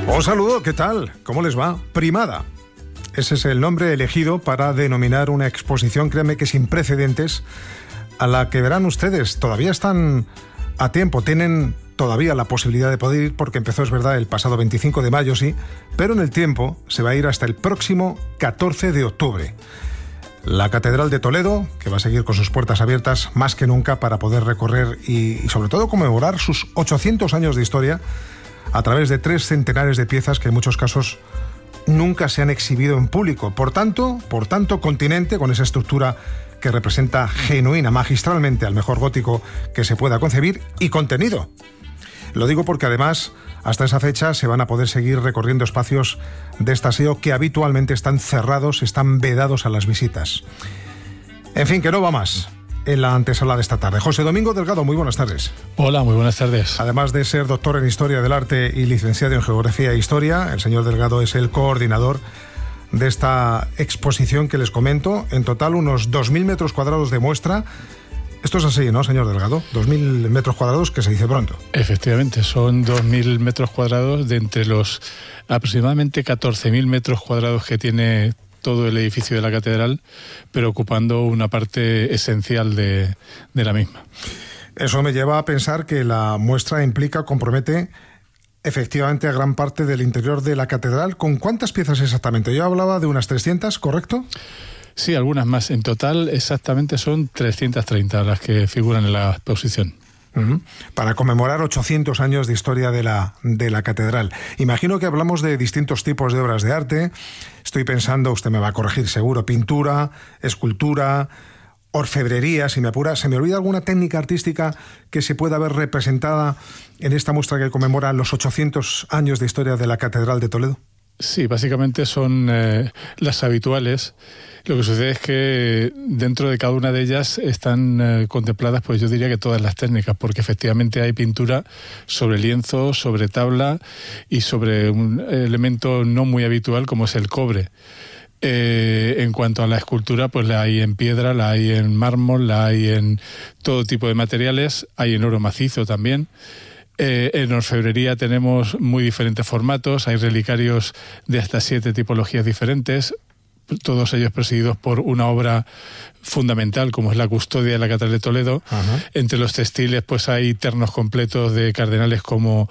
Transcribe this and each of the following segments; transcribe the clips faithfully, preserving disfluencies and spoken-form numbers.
Un saludo, ¿qué tal? ¿Cómo les va? Primada. Ese es el nombre elegido para denominar una exposición, créanme que sin precedentes, a la que verán ustedes, todavía están a tiempo, tienen todavía la posibilidad de poder ir, porque empezó, es verdad, el pasado veinticinco de mayo, sí, pero en el tiempo se va a ir hasta el próximo catorce de octubre. La Catedral de Toledo, que va a seguir con sus puertas abiertas más que nunca para poder recorrer y, y sobre todo conmemorar sus ochocientos años de historia a través de tres centenares de piezas que en muchos casos nunca se han exhibido en público. Por tanto, por tanto, continente con esa estructura que representa genuina, magistralmente al mejor gótico que se pueda concebir, y contenido. Lo digo porque además, hasta esa fecha se van a poder seguir recorriendo espacios de estaseo que habitualmente están cerrados, están vedados a las visitas. En fin, que no va más en la antesala de esta tarde. José Domingo Delgado, muy buenas tardes. Hola, muy buenas tardes. Además de ser doctor en Historia del Arte y licenciado en Geografía e Historia, el señor Delgado es el coordinador de esta exposición que les comento. En total, unos dos mil metros cuadrados de muestra. Esto es así, ¿no, señor Delgado? dos mil metros cuadrados, que se dice pronto. Efectivamente, son dos mil metros cuadrados de entre los aproximadamente catorce mil metros cuadrados que tiene todo el edificio de la catedral, pero ocupando una parte esencial de, de la misma. Eso me lleva a pensar que la muestra implica, compromete efectivamente a gran parte del interior de la catedral. ¿Con cuántas piezas exactamente? Yo hablaba de unas trescientas, ¿correcto? Sí, algunas más. En total, exactamente son trescientas treinta las que figuran en la exposición. Uh-huh. Para conmemorar ochocientos años de historia de la, de la catedral. Imagino que hablamos de distintos tipos de obras de arte. Estoy pensando, usted me va a corregir seguro, pintura, escultura, orfebrería, si me apura. ¿Se me olvida alguna técnica artística que se pueda ver representada en esta muestra que conmemora los ochocientos años de historia de la Catedral de Toledo? Sí, básicamente son eh, las habituales. Lo que sucede es que dentro de cada una de ellas están eh, contempladas, pues yo diría que todas las técnicas, porque efectivamente hay pintura sobre lienzo, sobre tabla y sobre un elemento no muy habitual como es el cobre. Eh, en cuanto a la escultura, pues la hay en piedra, la hay en mármol, la hay en todo tipo de materiales, hay en oro macizo también. Eh, en orfebrería tenemos muy diferentes formatos, hay relicarios de hasta siete tipologías diferentes, todos ellos presididos por una obra fundamental como es la custodia de la Catedral de Toledo. Uh-huh. Entre los textiles pues hay ternos completos de cardenales como,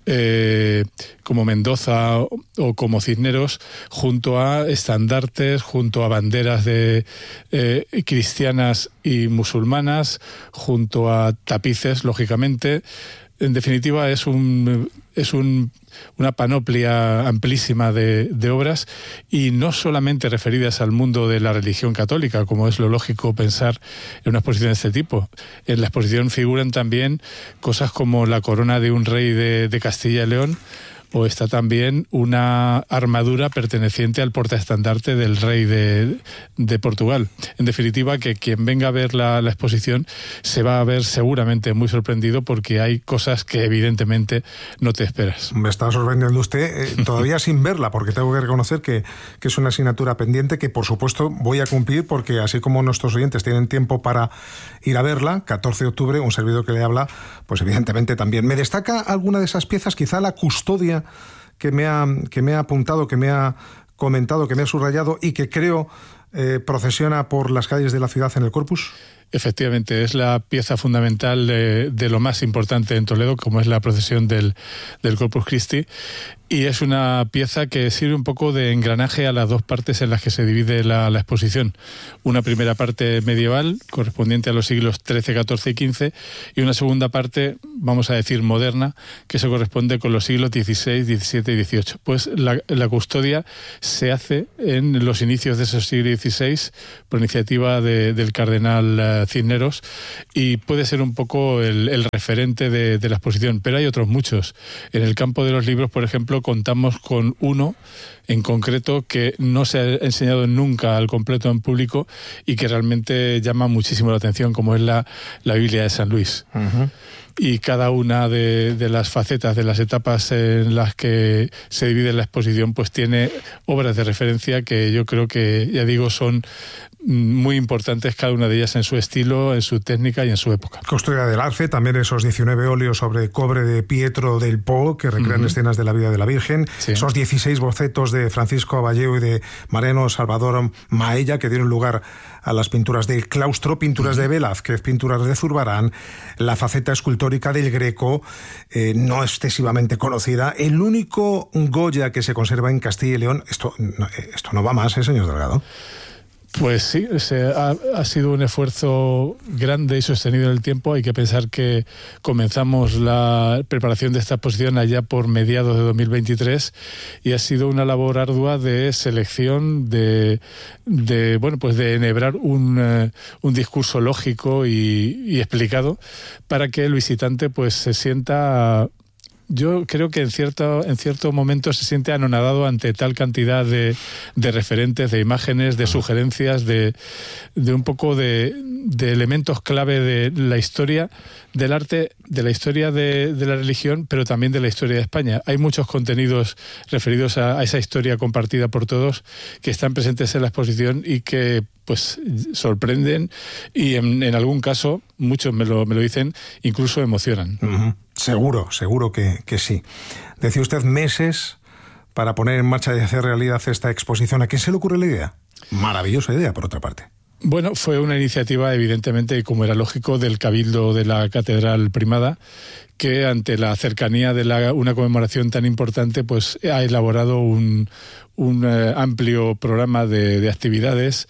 eh, como Mendoza o, o como Cisneros, junto a estandartes, junto a banderas de eh, cristianas y musulmanas, junto a tapices, lógicamente. En definitiva, es un es un, una panoplia amplísima de, de obras, y no solamente referidas al mundo de la religión católica, como es lo lógico pensar en una exposición de este tipo. En la exposición figuran también cosas como la corona de un rey de, de Castilla y León, o está también una armadura perteneciente al portaestandarte del rey de, de Portugal. En definitiva, que quien venga a ver la, la exposición se va a ver seguramente muy sorprendido, porque hay cosas que evidentemente no te esperas. Me está sorprendiendo usted, eh, todavía sin verla, porque tengo que reconocer que, que es una asignatura pendiente que por supuesto voy a cumplir, porque así como nuestros oyentes tienen tiempo para ir a verla, catorce de octubre, un servidor que le habla, pues evidentemente también. Me destaca alguna de esas piezas, quizá la custodia que me ha, que me ha apuntado, que me ha comentado, que me ha subrayado y que creo eh, procesiona por las calles de la ciudad en el Corpus. Efectivamente, es la pieza fundamental de, de lo más importante en Toledo, como es la procesión del, del Corpus Christi, y es una pieza que sirve un poco de engranaje a las dos partes en las que se divide la, la exposición. Una primera parte medieval, correspondiente a los siglos trece, catorce y quince, y una segunda parte, vamos a decir, moderna, que se corresponde con los siglos dieciséis, diecisiete y dieciocho. Pues la, la custodia se hace en los inicios de esos siglos dieciséis por iniciativa de, del cardenal uh, Cisneros, y puede ser un poco el, el referente de, de la exposición, pero hay otros muchos. En el campo de los libros, por ejemplo, contamos con uno en concreto que no se ha enseñado nunca al completo en público y que realmente llama muchísimo la atención, como es la, la Biblia de San Luis. Uh-huh. Y cada una de, de las facetas, de las etapas en las que se divide la exposición, pues tiene obras de referencia que yo creo que, ya digo, son muy importantes, cada una de ellas en su estilo, en su técnica y en su época. Custodia del Arce, también esos diecinueve óleos sobre cobre de Pietro del Po, que recrean uh-huh. escenas de la vida de la Virgen, sí. esos dieciséis bocetos de Francisco Aballeo y de Mariano Salvador Maella, que dieron lugar a las pinturas del claustro, pinturas uh-huh. de Velázquez, pinturas de Zurbarán, la faceta escultórica del Greco, eh, no excesivamente conocida, el único Goya que se conserva en Castilla y León. Esto, esto no va más, ¿eh, señor Delgado? Pues sí, se ha, ha sido un esfuerzo grande y sostenido en el tiempo. Hay que pensar que comenzamos la preparación de esta exposición allá por mediados de dos mil veintitrés y ha sido una labor ardua de selección, de, de bueno, pues de enhebrar un, uh, un discurso lógico y, y explicado para que el visitante pues se sienta... Yo creo que en cierto, en cierto momento se siente anonadado ante tal cantidad de, de referentes, de imágenes, de sugerencias, de, de un poco de, de elementos clave de la historia del arte, de la historia de, de la religión, pero también de la historia de España. Hay muchos contenidos referidos a, a esa historia compartida por todos que están presentes en la exposición y que pues sorprenden y en, en algún caso, muchos me lo, me lo dicen, incluso emocionan. Uh-huh. Seguro, seguro que, que sí. Decía usted meses para poner en marcha y hacer realidad esta exposición. ¿A quién se le ocurre la idea? Maravillosa idea, por otra parte. Bueno, fue una iniciativa, evidentemente, como era lógico, del Cabildo de la Catedral Primada, que ante la cercanía de la, una conmemoración tan importante, pues ha elaborado un, un eh, amplio programa de, de actividades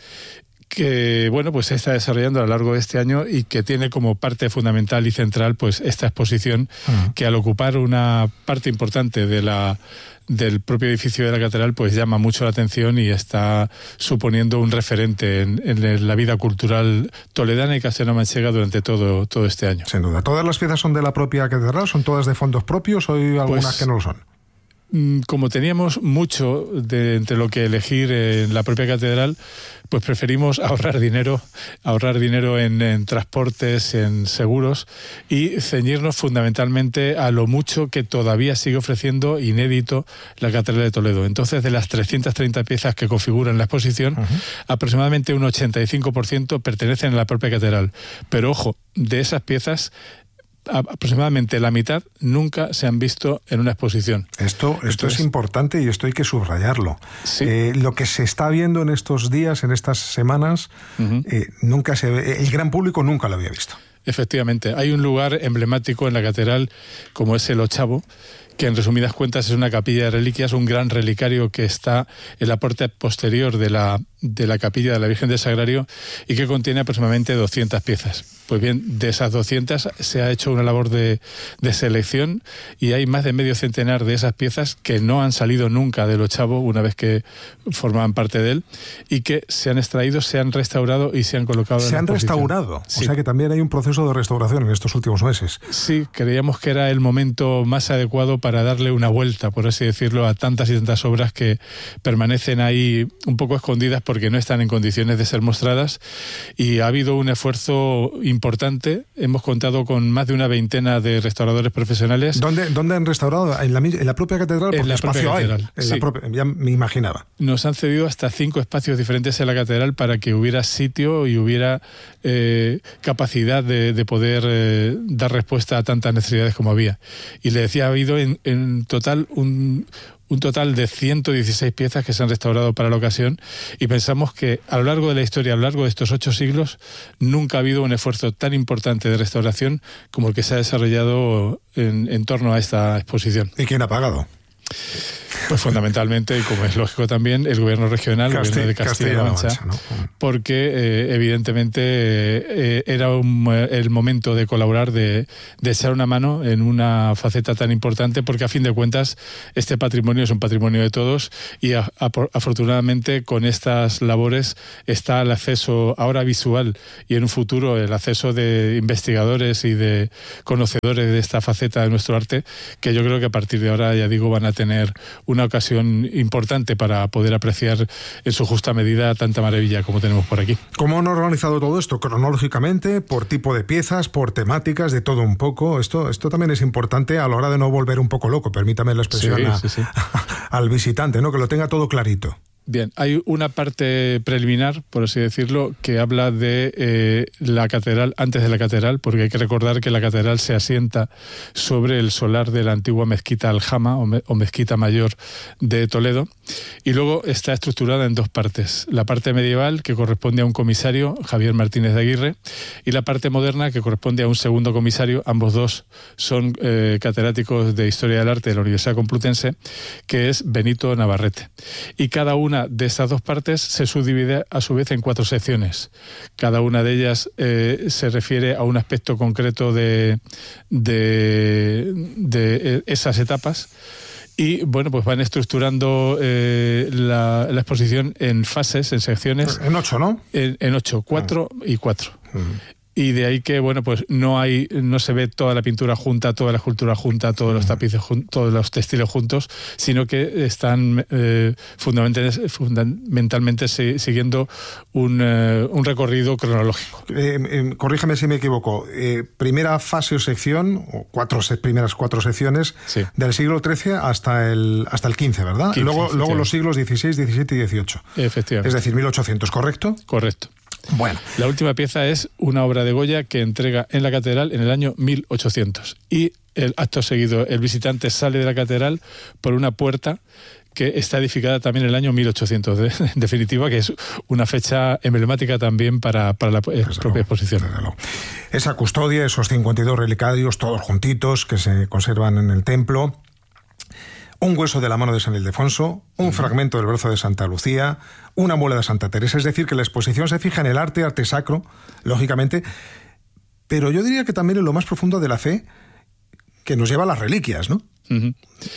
que, bueno, pues se está desarrollando a lo largo de este año y que tiene como parte fundamental y central pues esta exposición, uh-huh. que al ocupar una parte importante de la del propio edificio de la catedral pues llama mucho la atención y está suponiendo un referente en, en la vida cultural toledana y castellano-manchega durante todo, todo este año. Sin duda. ¿Todas las piezas son de la propia catedral? ¿Son todas de fondos propios o hay algunas pues, que no lo son? Como teníamos mucho de entre lo que elegir en la propia catedral, pues preferimos ahorrar dinero, ahorrar dinero en, en transportes, en seguros y ceñirnos fundamentalmente a lo mucho que todavía sigue ofreciendo inédito la Catedral de Toledo. Entonces, de las trescientas treinta piezas que configuran la exposición, uh-huh. aproximadamente un ochenta y cinco por ciento pertenecen a la propia catedral. Pero ojo, de esas piezas, aproximadamente la mitad nunca se han visto en una exposición. Esto, esto Entonces, es importante y esto hay que subrayarlo. Sí. Eh, lo que se está viendo en estos días, en estas semanas, uh-huh. eh, nunca se ve, el gran público nunca lo había visto. Efectivamente, hay un lugar emblemático en la catedral como es el Ochavo, que en resumidas cuentas es una capilla de reliquias, un gran relicario que está en la parte posterior de la, de la capilla de la Virgen del Sagrario y que contiene aproximadamente doscientas piezas. Pues bien, de esas doscientas se ha hecho una labor de, de selección y hay más de medio centenar de esas piezas que no han salido nunca del Ochavo una vez que formaban parte de él y que se han extraído, se han restaurado y se han colocado en la exposición. Se han restaurado, sí. O sea que también hay un proceso de restauración en estos últimos meses. Sí, creíamos que era el momento más adecuado para darle una vuelta, por así decirlo, a tantas y tantas obras que permanecen ahí un poco escondidas porque no están en condiciones de ser mostradas y ha habido un esfuerzo importante. Hemos contado con más de una veintena de restauradores profesionales. ¿Dónde, dónde han restaurado? ¿En la, en la propia catedral? Porque en la espacio propia hay. catedral. En sí. la propia, ya me imaginaba. Nos han cedido hasta cinco espacios diferentes en la catedral para que hubiera sitio y hubiera eh, capacidad de, de poder eh, dar respuesta a tantas necesidades como había. Y le decía, ha habido en, en total un... un total de ciento dieciséis piezas que se han restaurado para la ocasión y pensamos que a lo largo de la historia, a lo largo de estos ocho siglos, nunca ha habido un esfuerzo tan importante de restauración como el que se ha desarrollado en, en torno a esta exposición. ¿Y quién ha pagado? Pues fundamentalmente, y como es lógico también, el gobierno regional, el gobierno de Castilla-La Mancha, Mancha ¿no? porque eh, evidentemente eh, era un, el momento de colaborar, de, de echar una mano en una faceta tan importante, porque a fin de cuentas este patrimonio es un patrimonio de todos y a, a, afortunadamente con estas labores está el acceso ahora visual y en un futuro el acceso de investigadores y de conocedores de esta faceta de nuestro arte, que yo creo que a partir de ahora, ya digo, van a tener una ocasión importante para poder apreciar en su justa medida tanta maravilla como tenemos por aquí. ¿Cómo han organizado todo esto? Cronológicamente, por tipo de piezas, por temáticas, de todo un poco. Esto, esto también es importante a la hora de no volver un poco loco, permítame la expresión, sí, a, sí, sí. al visitante, ¿no? Que lo tenga todo clarito. Bien, hay una parte preliminar, por así decirlo, que habla de eh, la catedral antes de la catedral, porque hay que recordar que la catedral se asienta sobre el solar de la antigua mezquita Aljama o, me, o mezquita mayor de Toledo, y luego está estructurada en dos partes. La parte medieval, que corresponde a un comisario, Javier Martínez de Aguirre, y la parte moderna, que corresponde a un segundo comisario. Ambos dos son eh, catedráticos de Historia del Arte de la Universidad Complutense, que es Benito Navarrete. Y cada una de estas dos partes se subdivide a su vez en cuatro secciones. Cada una de ellas eh, se refiere a un aspecto concreto de, de, de esas etapas. Y bueno, pues van estructurando eh, la, la exposición en fases, en secciones. En ocho, ¿no? En, en ocho, cuatro uh-huh. y cuatro. Uh-huh. Y de ahí que, bueno, pues no hay, no se ve toda la pintura junta, toda la escultura junta, todos los tapices, jun, todos los textiles juntos, sino que están eh, fundamentalmente, fundamentalmente siguiendo un, eh, un recorrido cronológico. Eh, eh, corrígeme si me equivoco. Eh, primera fase o sección, o cuatro primeras cuatro secciones, sí, del siglo trece hasta el hasta el quince, ¿verdad? quince, luego, luego los siglos dieciséis, diecisiete y dieciocho. Efectivamente. Es decir, mil ochocientos, ¿correcto? Correcto. Bueno. La última pieza es una obra de Goya que entrega en la catedral en el año mil ochocientos. Y el acto seguido, el visitante sale de la catedral por una puerta que está edificada también en el año mil ochocientos. De, en definitiva, que es una fecha emblemática también para, para la eh, propia luego, exposición. Esa custodia, esos cincuenta y dos relicarios, todos juntitos, que se conservan en el templo. Un hueso de la mano de San Ildefonso, un uh-huh. fragmento del brazo de Santa Lucía, una muela de Santa Teresa. Es decir, que la exposición se fija en el arte, arte sacro, lógicamente, pero yo diría que también en lo más profundo de la fe, que nos lleva a las reliquias, ¿no? Uh-huh.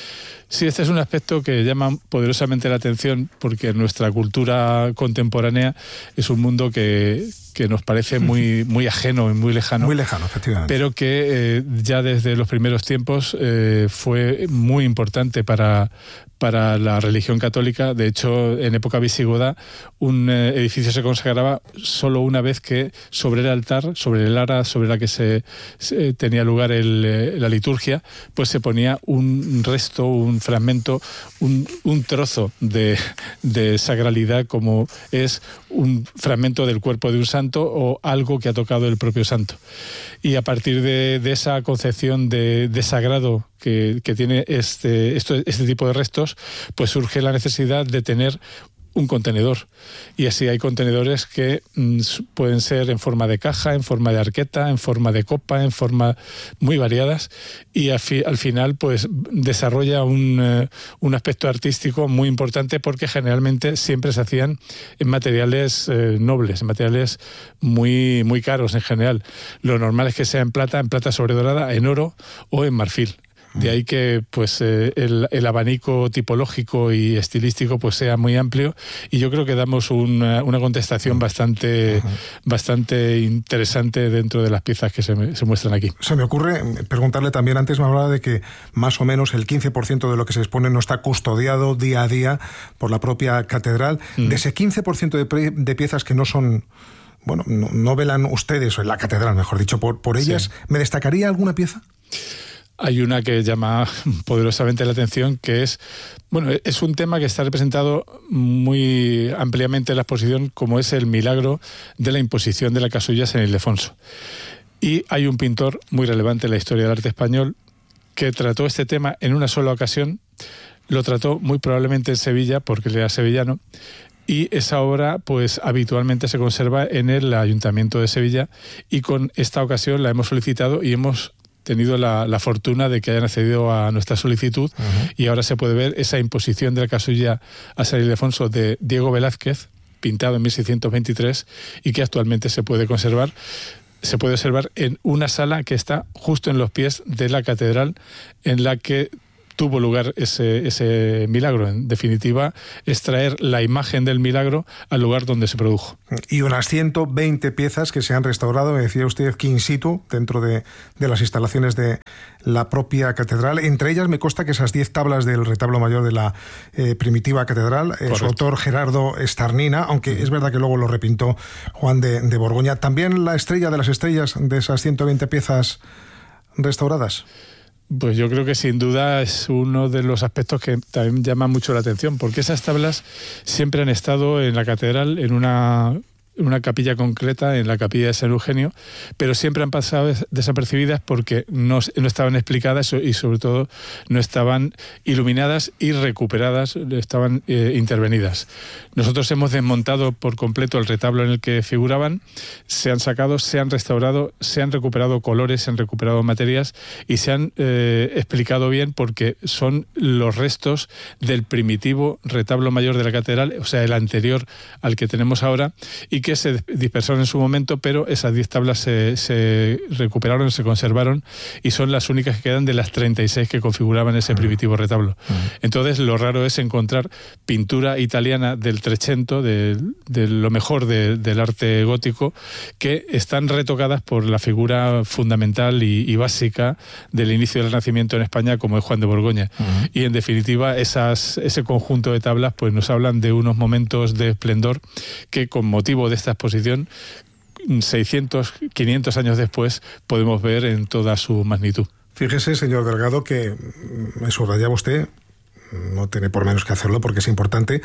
Sí, este es un aspecto que llama poderosamente la atención, porque nuestra cultura contemporánea es un mundo que, que nos parece muy, muy ajeno y muy lejano. Muy lejano, efectivamente. Pero que eh, ya desde los primeros tiempos eh, fue muy importante para, para la religión católica. De hecho, en época visigoda, un eh, edificio se consagraba solo una vez que sobre el altar, sobre el ara sobre la que se, se tenía lugar el, eh, la liturgia, pues se ponía un resto, un fragmento, un, un trozo de, de sagralidad, como es un fragmento del cuerpo de un santo o algo que ha tocado el propio santo. Y a partir de, de esa concepción de, de sagrado que, que tiene este, esto, este tipo de restos, pues surge la necesidad de tener un contenedor. Y así hay contenedores que mm, pueden ser en forma de caja, en forma de arqueta, en forma de copa, en forma muy variadas, y al, fi, al final pues desarrolla un, eh, un aspecto artístico muy importante, porque generalmente siempre se hacían en materiales eh, nobles, en materiales muy, muy caros en general. Lo normal es que sea en plata, en plata sobredorada, en oro o en marfil. De ahí que pues eh, el, el abanico tipológico y estilístico pues sea muy amplio, y yo creo que damos una, una contestación bastante, uh-huh. bastante interesante dentro de las piezas que se, se muestran aquí. Se me ocurre preguntarle también, antes me hablaba de que más o menos el quince por ciento de lo que se expone no está custodiado día a día por la propia catedral. Uh-huh. De ese quince por ciento de, pre, de piezas que no son... Bueno, no, no velan ustedes, o en la catedral, mejor dicho, por, por ellas, sí. ¿Me destacaría alguna pieza? Hay una que llama poderosamente la atención, que es, bueno, es un tema que está representado muy ampliamente en la exposición, como es el milagro de la imposición de la casulla San Ildefonso. Y hay un pintor muy relevante en la historia del arte español que trató este tema en una sola ocasión. Lo trató muy probablemente en Sevilla, porque él era sevillano, y esa obra pues habitualmente se conserva en el Ayuntamiento de Sevilla, y con esta ocasión la hemos solicitado y hemos tenido la, la fortuna de que hayan accedido a nuestra solicitud. Uh-huh. Y ahora se puede ver esa imposición de la casulla a San Ildefonso de Diego Velázquez, pintado en mil seiscientos veintitrés, y que actualmente se puede conservar. Se puede observar en una sala que está justo en los pies de la catedral, en la que tuvo lugar ese, ese milagro. En definitiva, es traer la imagen del milagro al lugar donde se produjo. Y unas ciento veinte piezas que se han restaurado, me decía usted, que in situ, dentro de, de las instalaciones de la propia catedral. Entre ellas me consta que esas diez tablas del retablo mayor de la eh, primitiva catedral, eh, su autor Gerardo Estarnina, aunque uh-huh. es verdad que luego lo repintó Juan de, de Borgoña. ¿También la estrella de las estrellas de esas ciento veinte piezas restauradas? Pues yo creo que sin duda es uno de los aspectos que también llama mucho la atención, porque esas tablas siempre han estado en la catedral, en una... una capilla concreta, en la capilla de San Eugenio, pero siempre han pasado desapercibidas porque no, no estaban explicadas y sobre todo no estaban iluminadas y recuperadas, estaban eh, intervenidas. Nosotros hemos desmontado por completo el retablo en el que figuraban, se han sacado, se han restaurado, se han recuperado colores, se han recuperado materias y se han eh, explicado bien porque son los restos del primitivo retablo mayor de la catedral, o sea, el anterior al que tenemos ahora, y que que se dispersaron en su momento, pero esas diez tablas se, se recuperaron, se conservaron y son las únicas que quedan de las treinta y seis que configuraban ese primitivo retablo. Entonces, lo raro es encontrar pintura italiana del Trecento, de, de lo mejor de, del arte gótico, que están retocadas por la figura fundamental y, y básica del inicio del Renacimiento en España, como es Juan de Borgoña. Uh-huh. Y, en definitiva, esas, ese conjunto de tablas pues nos hablan de unos momentos de esplendor que, con motivo de esta exposición, seiscientos, quinientos años después, podemos ver en toda su magnitud. Fíjese, señor Delgado, que me subrayaba usted, no tiene por menos que hacerlo porque es importante,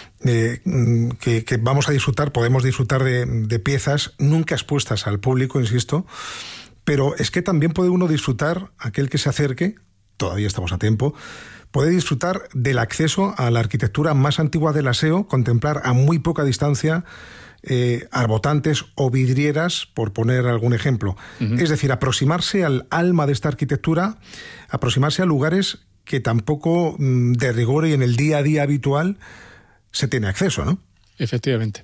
eh, que, que vamos a disfrutar, podemos disfrutar de, de piezas nunca expuestas al público, insisto, pero es que también puede uno disfrutar, aquel que se acerque, todavía estamos a tiempo, puede disfrutar del acceso a la arquitectura más antigua del aseo, contemplar a muy poca distancia eh, arbotantes o vidrieras, por poner algún ejemplo. Uh-huh. Es decir, aproximarse al alma de esta arquitectura, aproximarse a lugares que tampoco mm, de rigor y en el día a día habitual se tiene acceso, ¿no? Efectivamente.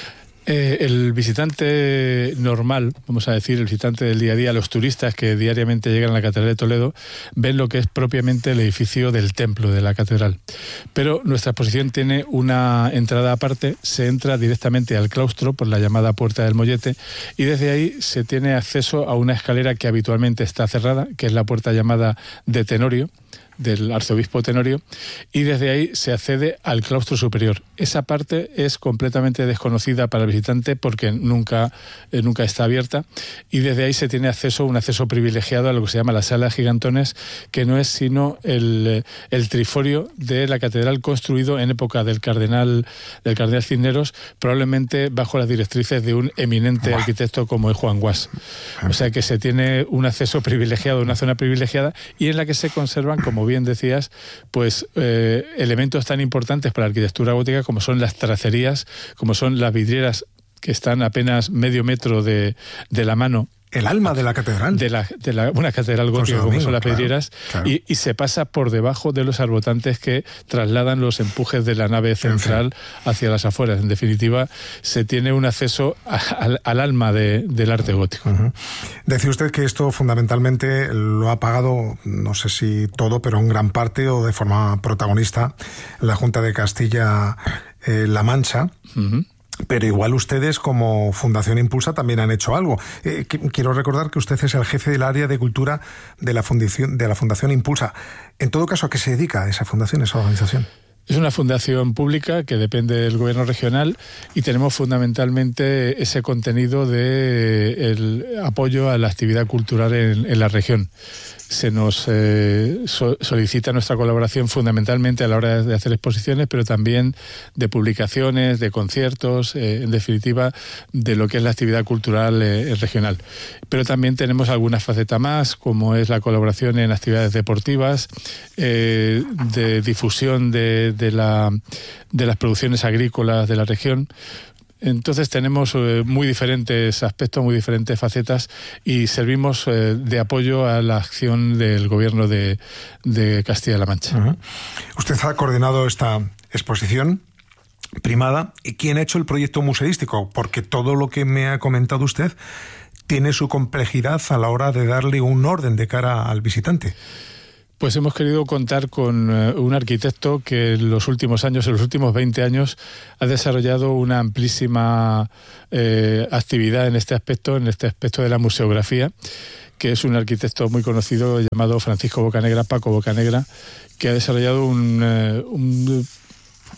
Eh, el visitante normal, vamos a decir, el visitante del día a día, los turistas que diariamente llegan a la Catedral de Toledo, ven lo que es propiamente el edificio del templo de la catedral. Pero nuestra exposición tiene una entrada aparte, se entra directamente al claustro por la llamada Puerta del Mollete y desde ahí se tiene acceso a una escalera que habitualmente está cerrada, que es la puerta llamada de Tenorio, del arzobispo Tenorio, y desde ahí se accede al claustro superior. Esa parte es completamente desconocida para el visitante porque nunca, eh, nunca está abierta, y desde ahí se tiene acceso, un acceso privilegiado a lo que se llama la Sala de Gigantones, que no es sino el, el triforio de la catedral construido en época del cardenal, del cardenal Cisneros, probablemente bajo las directrices de un eminente Uah. arquitecto como es Juan Guas. O sea que se tiene un acceso privilegiado, una zona privilegiada, y en la que se conservan, como bien decías, pues eh, elementos tan importantes para la arquitectura gótica como son las tracerías, como son las vidrieras que están apenas medio metro de, de la mano. El alma de la catedral. De, la, de la, una catedral gótica como son las claro, vidrieras, claro. Y, y se pasa por debajo de los arbotantes que trasladan los empujes de la nave central en fin. hacia las afueras. En definitiva, se tiene un acceso a, a, al alma de, del arte gótico. Uh-huh. Decía usted que esto fundamentalmente lo ha pagado, no sé si todo, pero en gran parte o de forma protagonista, la Junta de Castilla-La eh, Mancha. Uh-huh. Pero igual ustedes, como Fundación Impulsa, también han hecho algo. Eh, quiero recordar que usted es el jefe del área de cultura de la Fundación, de la Fundación Impulsa. En todo caso, ¿a qué se dedica esa fundación, esa organización? Es una fundación pública que depende del gobierno regional y tenemos fundamentalmente ese contenido de el apoyo a la actividad cultural en, en la región. Se nos eh, so, solicita nuestra colaboración fundamentalmente a la hora de hacer exposiciones, pero también de publicaciones, de conciertos, eh, en definitiva, de lo que es la actividad cultural eh, regional. Pero también tenemos alguna faceta más, como es la colaboración en actividades deportivas, eh, de difusión de, de, la, de las producciones agrícolas de la región. Entonces tenemos eh, muy diferentes aspectos, muy diferentes facetas y servimos eh, de apoyo a la acción del gobierno de, de Castilla-La Mancha. Uh-huh. Usted ha coordinado esta exposición primada. ¿Y quién ha hecho el proyecto museístico? Porque todo lo que me ha comentado usted tiene su complejidad a la hora de darle un orden de cara al visitante. Pues hemos querido contar con un arquitecto que en los últimos años, en los últimos veinte años, ha desarrollado una amplísima eh, actividad en este aspecto, en este aspecto de la museografía, que es un arquitecto muy conocido llamado Francisco Bocanegra, Paco Bocanegra, que ha desarrollado un, eh, un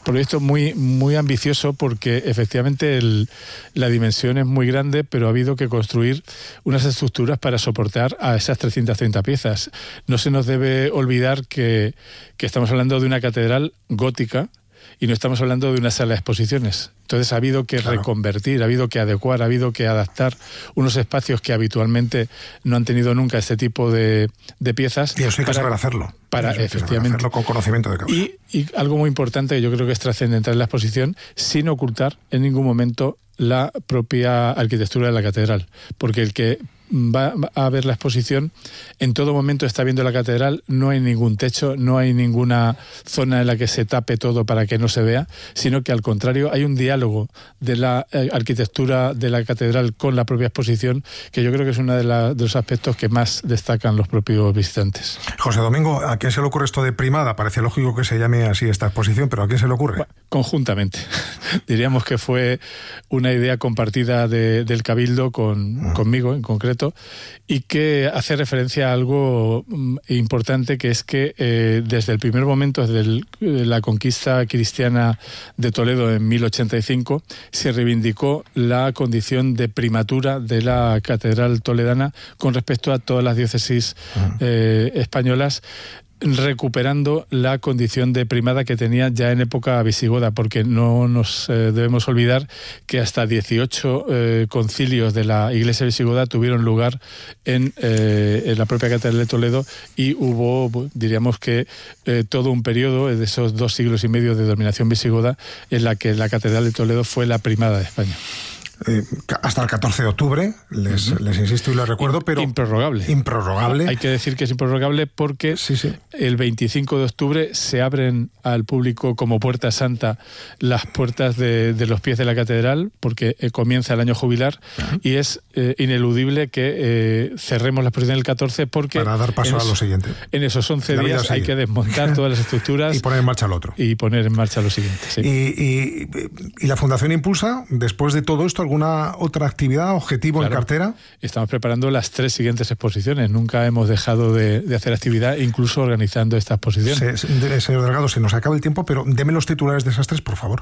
proyecto muy, muy ambicioso porque efectivamente el, la dimensión es muy grande, pero ha habido que construir unas estructuras para soportar a esas trescientas treinta piezas. No se nos debe olvidar que, que estamos hablando de una catedral gótica y no estamos hablando de una sala de exposiciones. Entonces ha habido que claro. reconvertir, ha habido que adecuar, ha habido que adaptar unos espacios que habitualmente no han tenido nunca este tipo de, de piezas. Y eso hay que saber hacerlo. Para, eso efectivamente. Hacerlo con conocimiento de causa. Y, y algo muy importante que yo creo que es trascendental en la exposición, sin ocultar en ningún momento la propia arquitectura de la catedral. Porque el que va a ver la exposición, en todo momento está viendo la catedral, no hay ningún techo, no hay ninguna zona en la que se tape todo para que no se vea, sino que al contrario hay un diálogo de la eh, arquitectura de la catedral con la propia exposición, que yo creo que es uno de, la, de los aspectos que más destacan los propios visitantes. José Domingo, ¿a quién se le ocurre esto de primada? Parece lógico que se llame así esta exposición, pero ¿a quién se le ocurre? Bueno, conjuntamente. Diríamos que fue una idea compartida de, del Cabildo con, uh-huh. conmigo en concreto, y que hace referencia a algo importante, que es que eh, desde el primer momento, desde el, la conquista cristiana de Toledo en mil ochenta y cinco, se reivindicó la condición de primatura de la catedral toledana con respecto a todas las diócesis eh, españolas, recuperando la condición de primada que tenía ya en época visigoda, porque no nos eh, debemos olvidar que hasta dieciocho eh, concilios de la Iglesia visigoda tuvieron lugar en, eh, en la propia Catedral de Toledo, y hubo, diríamos que eh, todo un periodo de esos dos siglos y medio de dominación visigoda en la que la Catedral de Toledo fue la primada de España. Eh, hasta el catorce de octubre, les, uh-huh. les insisto y les recuerdo, pero... Improrrogable. Improrrogable. Hay que decir que es improrrogable porque sí, sí. el veinticinco de octubre se abren al público como Puerta Santa las puertas de, de los pies de la catedral, porque eh, comienza el año jubilar, uh-huh. y es eh, ineludible que eh, cerremos la exposición el catorce, porque... Para dar paso a lo siguiente. En esos once días hay que desmontar todas las estructuras... y poner en marcha lo otro. Y poner en marcha lo siguiente, sí. Y, y, y la Fundación impulsa, después de todo esto, ¿alguna otra actividad, objetivo claro. en cartera? Estamos preparando las tres siguientes exposiciones. Nunca hemos dejado de, de hacer actividad, incluso organizando esta exposición. Se, se, señor Delgado, se nos acaba el tiempo, pero deme los titulares de esas tres, por favor.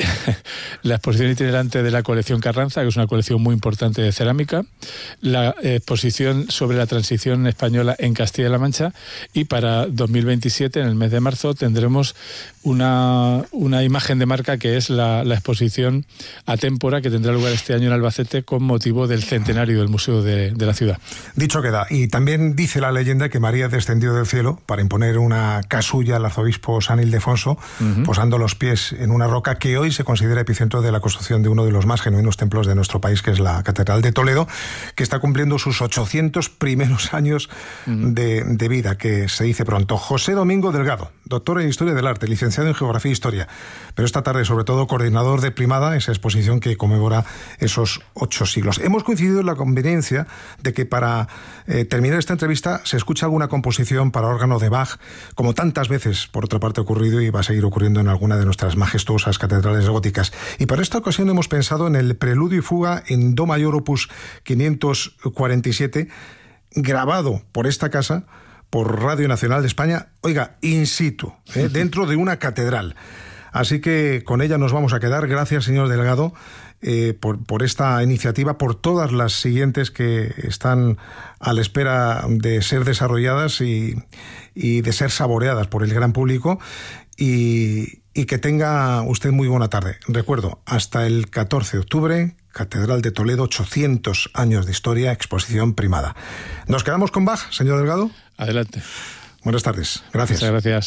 La exposición itinerante de la colección Carranza, que es una colección muy importante de cerámica, la exposición sobre la transición española en Castilla-La Mancha, y para dos mil veintisiete, en el mes de marzo, tendremos una, una imagen de marca que es la, la exposición Atémpora, que tendrá lugar este año en Albacete con motivo del centenario del Museo de, de la ciudad. Dicho queda. Y también dice la leyenda que María descendió del cielo para imponer una casulla al arzobispo San Ildefonso, uh-huh. posando los pies en una roca que hoy se considera epicentro de la construcción de uno de los más genuinos templos de nuestro país, que es la Catedral de Toledo, que está cumpliendo sus ochocientos primeros años uh-huh. de, de vida, que se dice pronto. José Domingo Delgado, doctor en Historia del Arte, licenciado en Geografía e Historia, pero esta tarde sobre todo coordinador de Primada, esa exposición que conmemora esos ocho siglos. Hemos coincidido en la conveniencia de que para eh, terminar esta entrevista se escucha alguna composición para órgano de Bach, como tantas veces por otra parte ha ocurrido y va a seguir ocurriendo en alguna de nuestras majestuosas catedrales góticas. Y para esta ocasión hemos pensado en el Preludio y Fuga en Do mayor opus quinientos cuarenta y siete, grabado por esta casa, por Radio Nacional de España, oiga, in situ, ¿eh? dentro de una catedral. Así que con ella nos vamos a quedar. Gracias, señor Delgado, eh, por, por esta iniciativa, por todas las siguientes que están a la espera de ser desarrolladas y, y de ser saboreadas por el gran público. Y, y que tenga usted muy buena tarde. Recuerdo, hasta el catorce de octubre, Catedral de Toledo, ochocientos años de historia, exposición primada. ¿Nos quedamos con Bach, señor Delgado? Adelante. Buenas tardes. Gracias. Muchas gracias.